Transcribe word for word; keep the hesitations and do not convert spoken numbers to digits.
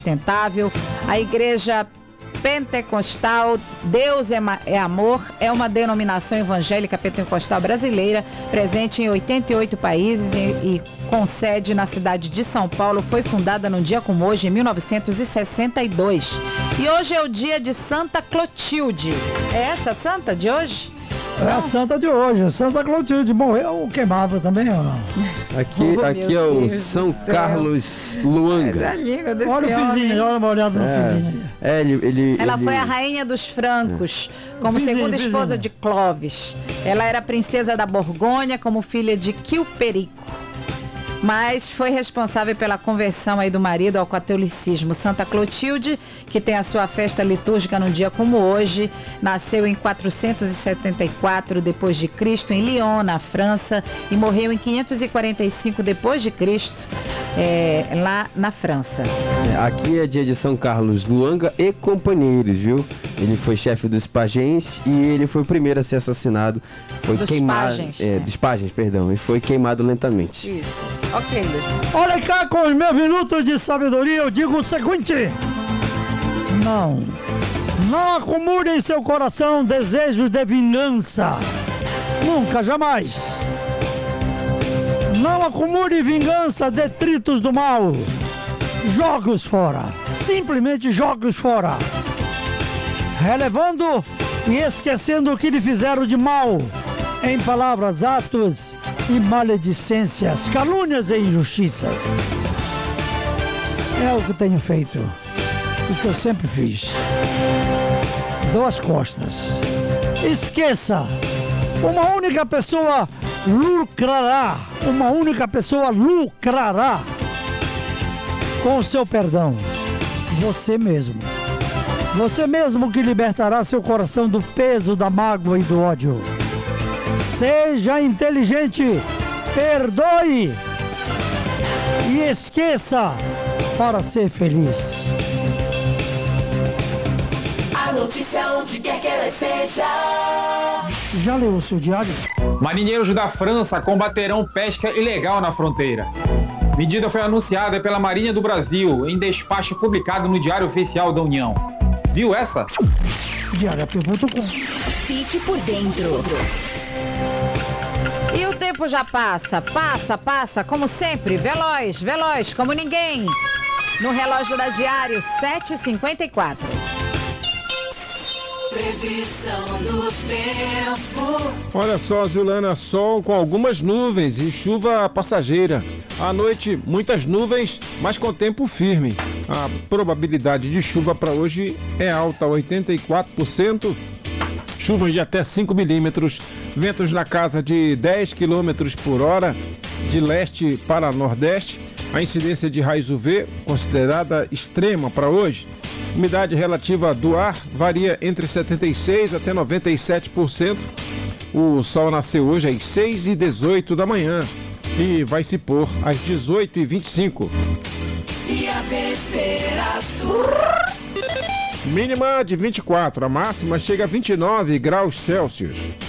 sustentável. A Igreja Pentecostal Deus é, é Amor é uma denominação evangélica pentecostal brasileira, presente em oitenta e oito países e, e com sede na cidade de São Paulo. Foi fundada num dia como hoje, em mil novecentos e sessenta e dois. E hoje é o dia de Santa Clotilde. É essa a santa de hoje? É a santa de hoje, Santa Clotilde. Morreu queimada também ou não? Aqui, Oh, aqui é o São Carlos Luanga. Olha o vizinho, olha uma olhada no É, vizinho. é, ele, ele, Ela ele... foi a rainha dos francos, como Vizinho, segunda vizinho. esposa de Clovis. Ela era princesa da Borgonha, como filha de Quilperico, mas foi responsável pela conversão aí do marido ao catolicismo. Santa Clotilde, que tem a sua festa litúrgica no dia como hoje, nasceu em quatrocentos e setenta e quatro depois de Cristo em Lyon, na França, e morreu em quinhentos e quarenta e cinco depois de Cristo, é, lá na França. É, aqui é dia de São Carlos Luanga e companheiros, viu? Ele foi chefe dos Pagens e ele foi o primeiro a ser assassinado. Foi Dos queimado. Pagens, é, é. dos Pagens, perdão. E foi queimado lentamente. Isso. Ok, Luiz. Olha cá, com os meus minutos de sabedoria, eu digo o seguinte: não, não acumule em seu coração desejos de vingança. Nunca, jamais. Não acumule vingança, detritos do mal. Jogue-os fora. Simplesmente jogue-os fora. Relevando e esquecendo o que lhe fizeram de mal, em palavras, atos e maledicências, calúnias e injustiças. É o que tenho feito, o que eu sempre fiz. Dou as costas. Esqueça, uma única pessoa lucrará, uma única pessoa lucrará com o seu perdão. Você mesmo. Você mesmo que libertará seu coração do peso da mágoa e do ódio. Seja inteligente, perdoe e esqueça para ser feliz. A notícia onde quer que ela esteja. Já leu o seu diário? Marinheiros da França combaterão pesca ilegal na fronteira. Medida foi anunciada pela Marinha do Brasil em despacho publicado no Diário Oficial da União. Viu essa? diário ponto com. Fique por dentro. E o tempo já passa, passa, passa, como sempre, veloz, veloz, como ninguém. No relógio da Diário, sete e cinquenta e quatro. Previsão do tempo. Olha só, Zulana, sol com algumas nuvens e chuva passageira. À noite, muitas nuvens, mas com tempo firme. A probabilidade de chuva para hoje é alta, oitenta e quatro por cento. Chuvas de até cinco milímetros, ventos na casa de dez quilômetros por hora, de leste para nordeste. A incidência de raios U V, considerada extrema para hoje. Umidade relativa do ar varia entre setenta e seis por cento até noventa e sete por cento. O sol nasceu hoje às seis e dezoito da manhã e vai se pôr às dezoito e vinte e cinco. E a temperatura? Mínima de vinte e quatro, a máxima chega a vinte e nove graus Celsius.